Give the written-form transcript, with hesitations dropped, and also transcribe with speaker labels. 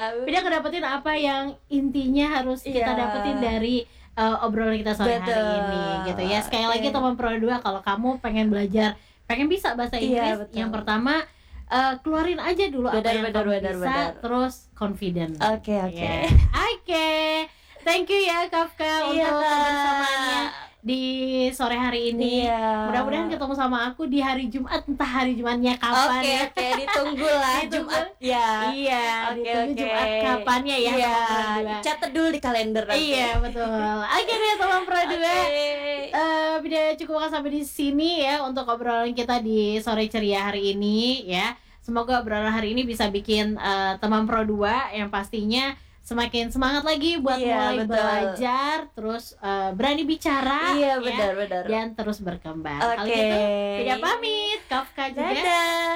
Speaker 1: Bida ngedapetin apa yang intinya harus kita dapetin dari obrolan kita sore hari ini gitu ya. Sekali lagi teman Pro 2, kalau kamu pengen belajar, pengen bisa bahasa Inggris, yang pertama keluarin aja dulu apa yang kamu bisa, terus confident. Oke. Thank you ya Kafka untuk kebersamaannya di sore hari ini. Mudah-mudahan ketemu sama aku di hari Jumat, entah hari Jumatnya kapan.
Speaker 2: Oke, ditunggulah Jumat ya.
Speaker 1: Ditunggu Jumat kapannya ya.
Speaker 2: Catat dulu di kalender nanti.
Speaker 1: Iya, betul. Oke deh teman Pro 2. Bida cukupkan sampai di sini ya untuk obrolan kita di sore ceria hari ini ya. Semoga obrolan hari ini bisa bikin teman Pro 2 yang pastinya semakin semangat lagi buat mulai belajar, terus berani bicara,
Speaker 2: benar.
Speaker 1: dan terus berkembang. Kalau gitu, Bida pamit, Kafka juga.
Speaker 2: Dadah.